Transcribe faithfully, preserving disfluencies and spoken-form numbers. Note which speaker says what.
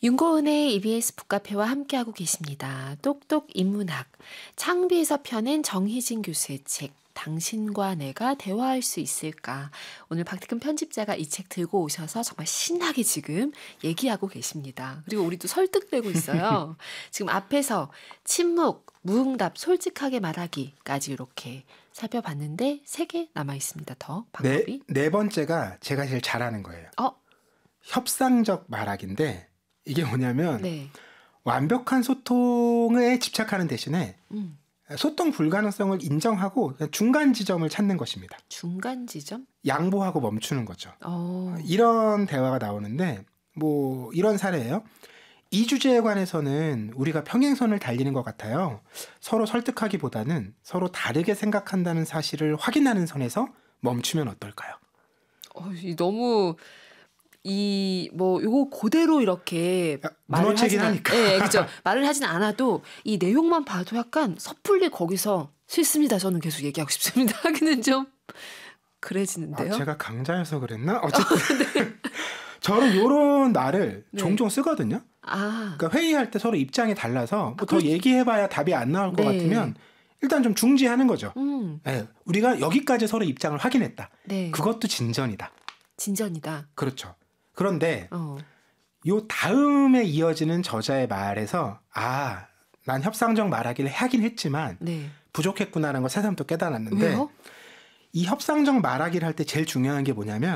Speaker 1: 윤고은의 이비에스 북카페와 함께하고 계십니다. 똑똑 인문학, 창비에서 펴낸 정희진 교수의 책 당신과 내가 대화할 수 있을까. 오늘 박태근 편집자가 이 책 들고 오셔서 정말 신나게 지금 얘기하고 계십니다. 그리고 우리도 설득되고 있어요. 지금 앞에서 침묵, 무응답, 솔직하게 말하기까지 이렇게 살펴봤는데 세 개 남아 있습니다. 더 방법이.
Speaker 2: 네, 네 번째가 제가 제일 잘하는 거예요.
Speaker 1: 어?
Speaker 2: 협상적 말하기인데 이게 뭐냐면
Speaker 1: 네.
Speaker 2: 완벽한 소통에 집착하는 대신에
Speaker 1: 음.
Speaker 2: 소통 불가능성을 인정하고 중간 지점을 찾는 것입니다.
Speaker 1: 중간 지점?
Speaker 2: 양보하고 멈추는 거죠.
Speaker 1: 어.
Speaker 2: 이런 대화가 나오는데 뭐 이런 사례예요. 이 주제에 관해서는 우리가 평행선을 달리는 것 같아요. 서로 설득하기보다는 서로 다르게 생각한다는 사실을 확인하는 선에서 멈추면 어떨까요?
Speaker 1: 어, 이 너무 이 뭐 요거 그대로 이렇게 말을
Speaker 2: 문어체긴
Speaker 1: 하진 않-
Speaker 2: 하니까.
Speaker 1: 예, 그죠. 말을 하진 않아도 이 내용만 봐도 약간 섣불리 거기서 싫습니다. 저는 계속 얘기하고 싶습니다. 하기는 좀 그래지는데요.
Speaker 2: 아, 제가 강자여서 그랬나? 어쨌든 저는 이런 말을
Speaker 1: 네.
Speaker 2: 종종 쓰거든요.
Speaker 1: 아,
Speaker 2: 그러니까 회의할 때 서로 입장이 달라서 뭐
Speaker 1: 아,
Speaker 2: 더
Speaker 1: 그렇-
Speaker 2: 얘기해봐야 답이 안 나올 것
Speaker 1: 네.
Speaker 2: 같으면 일단 좀 중지하는 거죠.
Speaker 1: 음,
Speaker 2: 예, 우리가 여기까지 서로 입장을 확인했다.
Speaker 1: 네,
Speaker 2: 그것도 진전이다.
Speaker 1: 진전이다.
Speaker 2: 그렇죠. 그런데
Speaker 1: 어,
Speaker 2: 요 다음에 이어지는 저자의 말에서 아, 난 협상적 말하기를 하긴 했지만
Speaker 1: 네.
Speaker 2: 부족했구나라는 걸 새삼 또 깨달았는데
Speaker 1: 왜요?
Speaker 2: 이 협상적 말하기를 할 때 제일 중요한 게 뭐냐면